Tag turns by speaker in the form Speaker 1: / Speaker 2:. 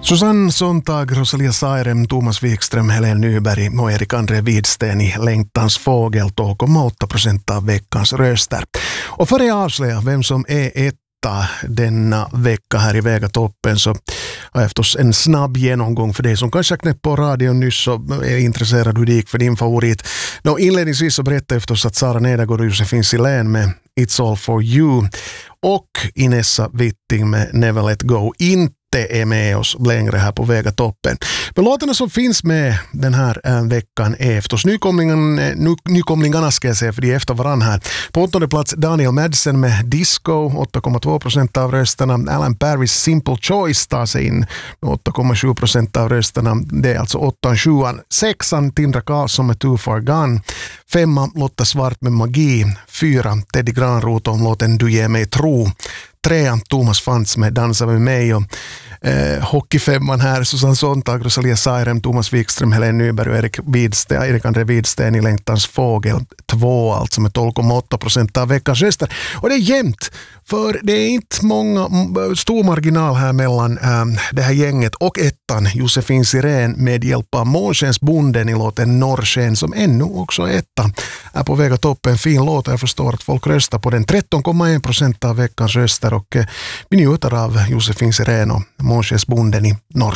Speaker 1: Susanne Sontag, Rosalia Sairem, Thomas Wikström, Helen Nyberg och Erik André Widsten i Längtans fågel, 2,8% av veckans röster. Och för att avslöja vem som är etta denna vecka här i Vegatoppen så har jag förstås en snabb genomgång för dig som kanske knäppt på radion nyss och är intresserad hur det gick för din favorit. Inledningsvis så berättar jag förstås att Sara Nedergaard och Josefin Silén med It's All For You och Inessa Witting med Never Let Go inte är med oss längre här på Vegatoppen. Men låtarna som finns med den här veckan är förstås nykomlingarna ska jag säga, för de är efter varann här. På 8:e plats Daniel Madsen med Disco, 8,2% av rösterna. Alan Paris Simple Choice tar sig in med 8,7% av rösterna. Det är alltså 8-7. 6:an Tindra Karlsson med Too Far Gone. 5:an Lotta Svart med Magi. 4 Teddy Granroth om låten Du ger mig tro. 3:an Thomas Fantz med Dansa med mig och hockeyfemman här Susanne Sontag, Rosalia Sairem, Thomas Wikström, Helen Nyberg och Erik André Widsten i Längtans fågel 2, alltså med 12,8% av veckans röster. Och det är jämnt, för det är inte många stor marginal här mellan det här gänget och ettan Josefin Silén med hjälp av Månskens bonden i låten Norrsken som ännu också är etta. Är på väg att toppen en fin låt. Jag förstår att folk röstar på den. 13,1% av veckans röster och vi njuter av Josefin Silén och Månskens bonden i Norrsken.